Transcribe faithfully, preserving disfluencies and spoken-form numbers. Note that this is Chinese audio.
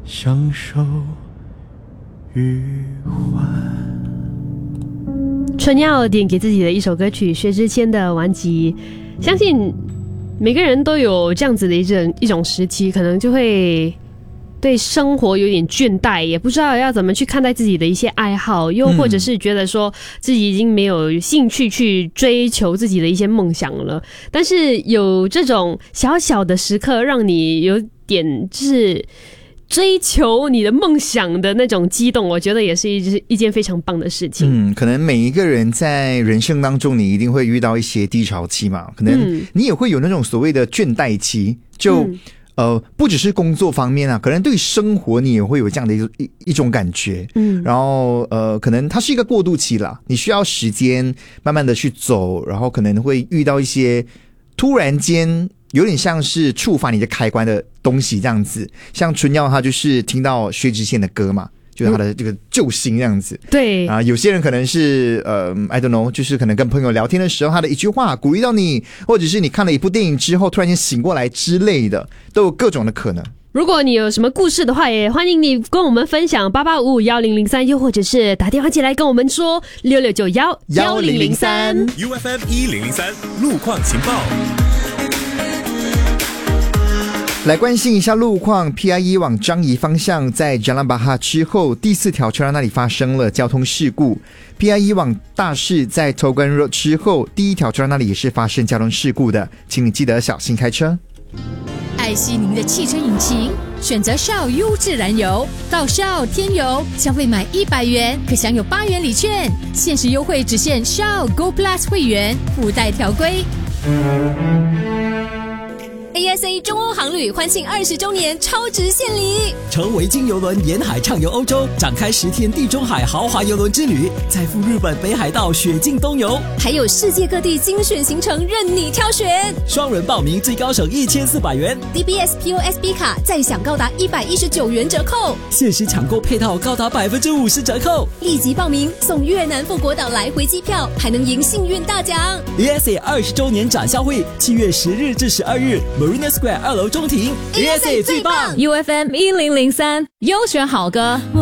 享受余欢。 春耀点给自己的一首歌曲，薛之谦的《顽疾》。相信每个人都有这样子的一种一种时期，可能就会对生活有点倦怠，也不知道要怎么去看待自己的一些爱好，又或者是觉得说自己已经没有兴趣去追求自己的一些梦想了。但是有这种小小的时刻，让你有点就是追求你的梦想的那种激动，我觉得也是一一件非常棒的事情。 嗯，可能每一个人在人生当中，你一定会遇到一些低潮期嘛，可能你也会有那种所谓的倦怠期，就、嗯、呃，不只是工作方面啊，可能对生活你也会有这样的一一一种感觉。嗯，然后呃，可能它是一个过渡期啦，你需要时间慢慢的去走，然后可能会遇到一些突然间有点像是触发你的开关的东西这样子。像春耀他就是听到薛之谦的歌嘛，就是他的这个救星这样子。 对啊，有些人可能是呃 I don't know， 就是可能跟朋友聊天的时候，他的一句话鼓励到你，或者是你看了一部电影之后突然间醒过来之类的，都有各种的可能。 如果你有什么故事的话，也欢迎你跟我们分享八八五五一零零三，又或者是打电话进来跟我们说六六九一一零零三 U F M 一零零三路况情报。 来关心一下路况 ，P I E 往樟宜方向在 Jalan Bahar 之后第四条车道那里发生了交通事故。P I E 往大市在 Togan Road 之后第一条车道那里也是发生交通事故的，请你记得小心开车。 爱惜您的汽车引擎，选择 Shell 优质燃油，到 Shell 添油，消费满一百元可享有八元礼券，限时优惠只限 Shell Go Plus 会员，附带条规。A S A 中欧航旅欢庆二十周年超值献礼， 乘维京邮轮沿海畅游欧洲，展开十天地中海豪华邮轮之旅，再赴日本北海道雪境东游， 还有世界各地精选行程任你挑选。 双人报名最高省一千四百元 ，D B S P O S B 卡再享高达一百一十九元折扣， 限时抢购配套高达百分之五十折扣。 立即报名送越南富国岛来回机票，还能赢幸运大奖。 A S A 二十周年展销会，七月十日至十二日。Marina Square 二楼中庭 ，A S A 最棒 ，U F M 一零零三优选好歌。